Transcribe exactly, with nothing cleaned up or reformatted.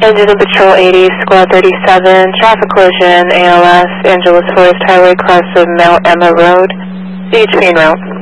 Engine and Patrol eighty, Squad thirty-seven, traffic collision, A L S, Angeles Forest Highway, cross of Mount Emma Road. C H P en route.